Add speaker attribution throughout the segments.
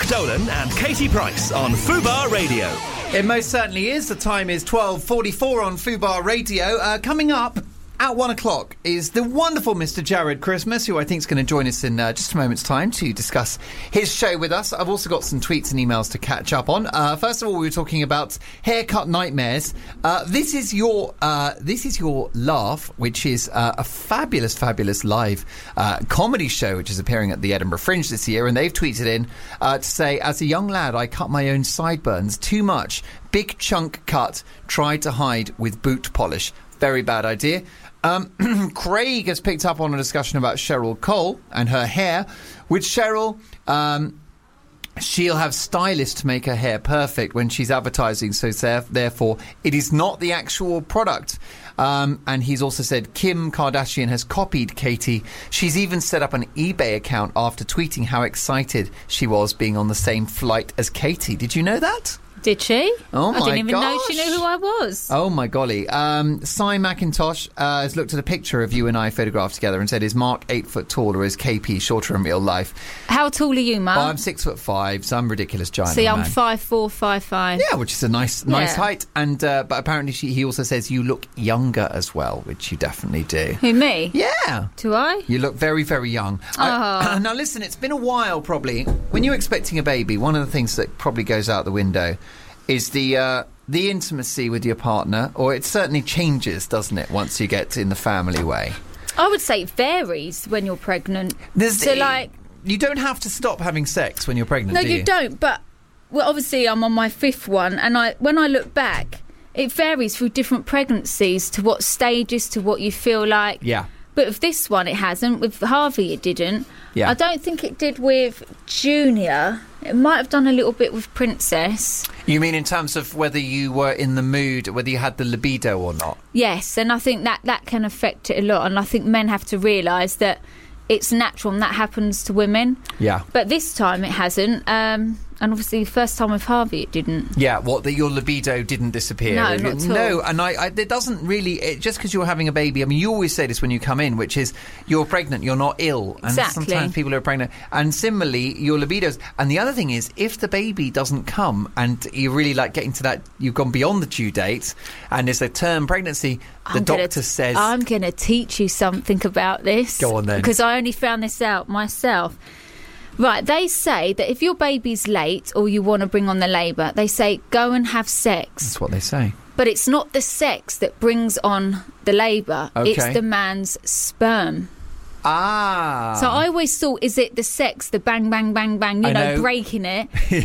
Speaker 1: Dolan and Katie Price on Fubar Radio.
Speaker 2: It most certainly is. The time is 12:44 on Fubar Radio. Coming up at 1 o'clock is the wonderful Mr. Jared Christmas, who I think is going to join us in just a moment's time to discuss his show with us. I've also got some tweets and emails to catch up on. First of all, we were talking about haircut nightmares. This is your laugh, which is a fabulous live comedy show which is appearing at the Edinburgh Fringe this year, and they've tweeted in to say, as a young lad, I cut my own sideburns too much. Big chunk cut. Tried to hide with boot polish. Very bad idea. Craig has picked up on a discussion about Cheryl Cole and her hair. With Cheryl, she'll have stylists to make her hair perfect when she's advertising, so therefore it is not the actual product. And he's also said Kim Kardashian has copied Katie. She's even set up an eBay account after tweeting how excited she was being on the same flight as Katie. Did you know that?
Speaker 3: Did she?
Speaker 2: Oh, my gosh.
Speaker 3: I didn't even know she knew who I was.
Speaker 2: Oh, my golly. Cy McIntosh has looked at a picture of you and I photographed together and said, is Mark 8 foot tall or is KP shorter in real life?
Speaker 3: How tall are you, Mark?
Speaker 2: Oh, I'm 6'5", so I'm a ridiculous giant.
Speaker 3: See, I'm
Speaker 2: man.
Speaker 3: 5'4", 5'5".
Speaker 2: Yeah, which is a nice height. And but apparently he also says you look younger as well, which you definitely do.
Speaker 3: Who, me?
Speaker 2: Yeah.
Speaker 3: Do I?
Speaker 2: You look very, very young. Now, listen, it's been a while, probably. When you're expecting a baby, one of the things that probably goes out the window is the intimacy with your partner, or it certainly changes, doesn't it, once you get in the family way?
Speaker 3: I would say it varies when you're pregnant.
Speaker 2: You don't have to stop having sex when you're pregnant,
Speaker 3: no,
Speaker 2: do you?
Speaker 3: you don't, but obviously I'm on my 5th one, and when I look back, it varies through different pregnancies to what stages, to what you feel like.
Speaker 2: Yeah.
Speaker 3: But with this one, it hasn't. With Harvey, it didn't.
Speaker 2: Yeah.
Speaker 3: I don't think it did with Junior. It might have done a little bit with Princess.
Speaker 2: You mean in terms of whether you were in the mood, whether you had the libido or not?
Speaker 3: Yes, and I think that can affect it a lot. And I think men have to realise that it's natural and that happens to women. Yeah. But this time it hasn't. And obviously the first time with Harvey it didn't.
Speaker 2: Yeah, that your libido didn't disappear.
Speaker 3: No, not at all.
Speaker 2: No, and it doesn't really... just because you're having a baby, I mean, you always say this when you come in, which is you're pregnant, you're not ill. And
Speaker 3: exactly.
Speaker 2: Sometimes people are pregnant. And similarly, your libidos... And the other thing is, if the baby doesn't come and you're really like getting to that, you've gone beyond the due date and it's a term pregnancy, the doctor says...
Speaker 3: I'm going to teach you something about this.
Speaker 2: Go on then.
Speaker 3: Because I only found this out myself. Right, they say that if your baby's late or you want to bring on the labour, they say go and have sex.
Speaker 2: That's what they say.
Speaker 3: But it's not the sex that brings on the labour. Okay. It's the man's sperm.
Speaker 2: Ah.
Speaker 3: So I always thought, is it the sex, the bang, bang, bang, bang, you know, breaking it?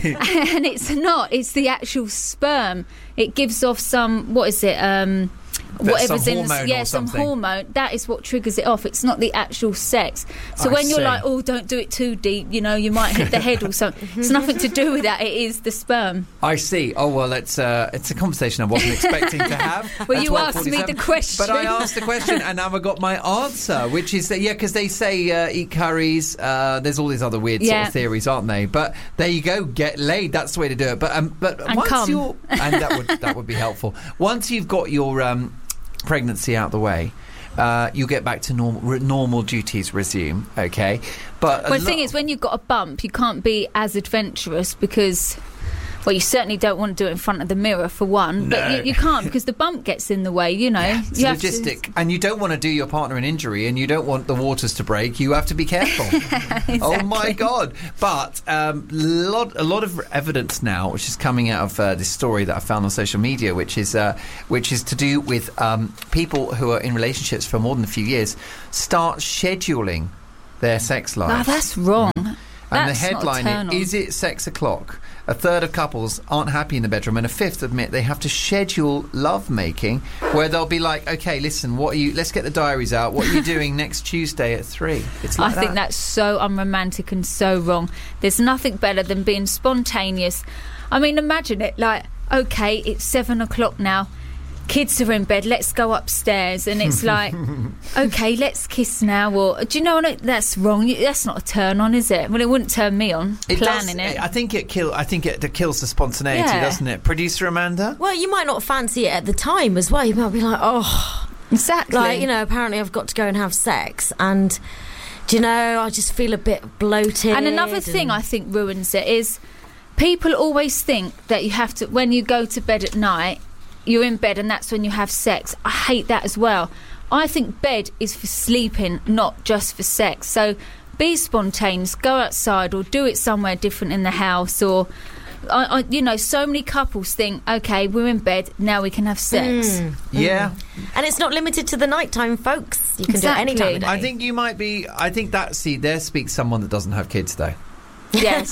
Speaker 3: And it's not. It's the actual sperm. It gives off some, what is it, whatever's in some hormone. That is what triggers it off. It's not the actual sex. So when you're like, oh, don't do it too deep, you know, you might hit the head or something. It's nothing to do with that. It is the sperm.
Speaker 2: I see. Oh well, it's a conversation I wasn't expecting to have.
Speaker 3: Well, you asked me the question,
Speaker 2: but I asked the question and now I got my answer, which is that because they say eat curries. There's all these other weird sort of theories, aren't they? But there you go, get laid. That's the way to do it. But once
Speaker 3: come.
Speaker 2: And that would be helpful. Once you've got your pregnancy out the way, you'll get back to normal duties resume, okay? But
Speaker 3: the thing is, when you've got a bump, you can't be as adventurous because... Well, you certainly don't want to do it in front of the mirror, for one.
Speaker 2: No.
Speaker 3: But you can't because the bump gets in the way, you know.
Speaker 2: Yeah, it's logistic. And you don't want to do your partner an injury and you don't want the waters to break. You have to be careful.
Speaker 3: Exactly.
Speaker 2: Oh, my God. But a lot of evidence now, which is coming out of this story that I found on social media, which is to do with people who are in relationships for more than a few years, start scheduling their sex lives.
Speaker 3: Oh, that's wrong.
Speaker 2: And the headline is it sex o'clock? A third of couples aren't happy in the bedroom, and a fifth admit they have to schedule love making, where they'll be like, "Okay, listen, let's get the diaries out. What are you doing next Tuesday at 3?" It's like
Speaker 3: I think that's so unromantic and so wrong. There's nothing better than being spontaneous. I mean, imagine it like, okay, it's 7 o'clock now. Kids are in bed, let's go upstairs, and it's like, okay, let's kiss now, or do you know what? That's wrong. That's not a turn on, is it? Well, it wouldn't turn me on. Planning it.
Speaker 2: I think it kills the spontaneity, doesn't it? Producer Amanda?
Speaker 4: Well, you might not fancy it at the time as well. You might be like, oh,
Speaker 3: exactly.
Speaker 4: Like, you know, apparently I've got to go and have sex, and Do you know, I just feel a bit bloated.
Speaker 3: And another thing I think ruins it is people always think that you have to, when you go to bed at night, you're in bed and that's when you have sex. I hate that as well. I think bed is for sleeping, not just for sex. So be spontaneous, go outside or do it somewhere different in the house. Or you know, so many couples think, okay, we're in bed, now we can have sex.
Speaker 2: Yeah.
Speaker 4: And it's not limited to the nighttime, folks. You can do it any time of day.
Speaker 2: I think you might be, there speaks someone that doesn't have kids, though.
Speaker 3: Yes.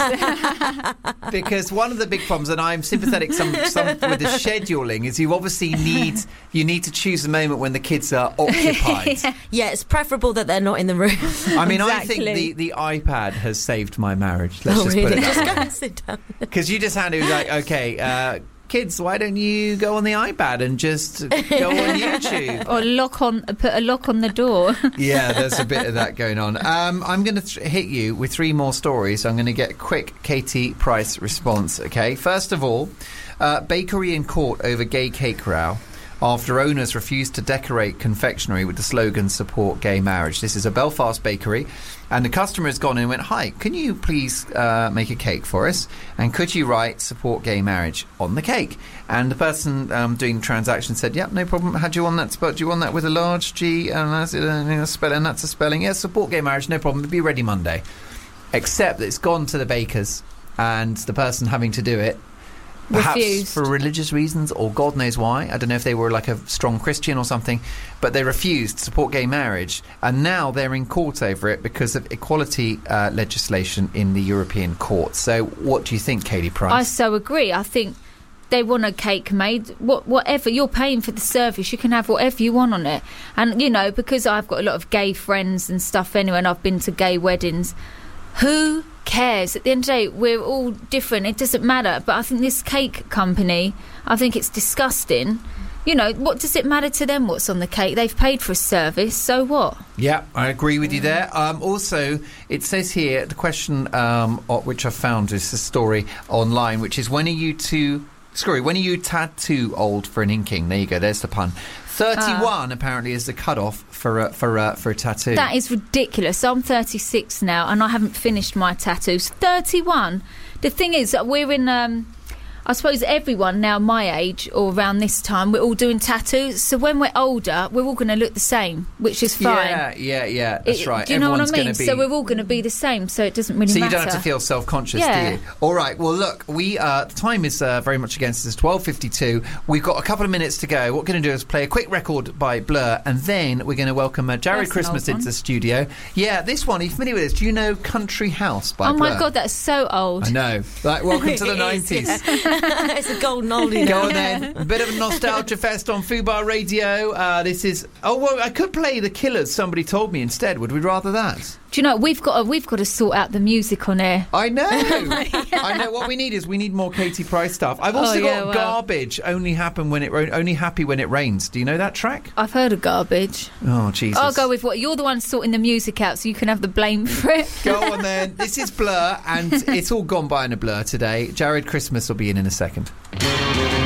Speaker 2: Because one of the big problems, and I'm sympathetic some with the scheduling, is you obviously need to choose the moment when the kids are occupied.
Speaker 4: Yeah, it's preferable that they're not in the room.
Speaker 2: I mean, I think the iPad has saved my marriage. Let's just put it
Speaker 4: Just
Speaker 2: that
Speaker 4: go
Speaker 2: way.
Speaker 4: and sit down.
Speaker 2: Because you just hand it like, okay, kids, why don't you go on the iPad and just go on YouTube?
Speaker 3: Or put a lock on the door.
Speaker 2: Yeah, there's a bit of that going on. I'm going to hit you with 3 more stories. I'm going to get a quick Katie Price response, okay? First of all, bakery in court over gay cake row after owners refused to decorate confectionery with the slogan "Support Gay Marriage." This is a Belfast bakery, and the customer has gone in and went, "Hi, can you please make a cake for us? And could you write "Support Gay Marriage" on the cake?" And the person doing the transaction said, "Yep, no problem. How do you want that spelled? Do you want that with a large G and that's a spelling? That's a spelling. Yeah, support gay marriage, no problem. It'll be ready Monday." Except that it's gone to the bakers, and the person having to do it, perhaps
Speaker 3: refused.
Speaker 2: For religious reasons or God knows why. I don't know if they were like a strong Christian or something, but they refused to support gay marriage, and now they're in court over it because of equality legislation in the European court. So what do you think, Katie Price?
Speaker 3: I so agree. I think they want a cake made. Whatever, you're paying for the service, you can have whatever you want on it. And, you know, because I've got a lot of gay friends and stuff anyway, and I've been to gay weddings, who cares? At the end of the day, we're all different. It doesn't matter. But I think this cake company, I think it's disgusting. You know, what does it matter to them what's on the cake? They've paid for a service, so what?
Speaker 2: Yeah, I agree with you there. Also, it says here, the question which I found is a story online, which is when are you tattoo old for an inking? There you go, there's the pun. 31 apparently is the cutoff for a tattoo.
Speaker 3: That is ridiculous. I'm 36 now and I haven't finished my tattoos. 31. The thing is that we're in I suppose everyone now my age or around this time, we're all doing tattoos. So when we're older, we're all going to look the same, which is fine.
Speaker 2: Yeah. That's right.
Speaker 3: Do you know
Speaker 2: Everyone's
Speaker 3: what I mean?
Speaker 2: Be...
Speaker 3: So we're all going to be the same. So it doesn't really matter.
Speaker 2: So you don't have to feel self-conscious, do you? All right. Well, look, the time is very much against us. 12:52. We've got a couple of minutes to go. What we're going to do is play a quick record by Blur, and then we're going to welcome Jared Christmas into the studio. Yeah, this one. Are you familiar with this? Do you know Country House by Blur?
Speaker 3: Oh my God, that's so old.
Speaker 2: I know. Like, welcome to the 90s.
Speaker 4: It's a golden oldie.
Speaker 2: Go on then. A bit of a nostalgia fest on Fubar Radio. This is... Oh, well, I could play The Killers, somebody told me instead. Would we rather that?
Speaker 3: Do you know, we've got to sort out the music on air.
Speaker 2: I know. I know. What we need more Katie Price stuff. I've also got Garbage, Only Happy When It Rains. Do you know that track?
Speaker 3: I've heard of Garbage.
Speaker 2: Oh, Jesus.
Speaker 3: I'll go with what... You're the one sorting the music out, so you can have the blame for it.
Speaker 2: Go on then. This is Blur, and it's all gone by in a blur today. Jared Christmas will be in a second.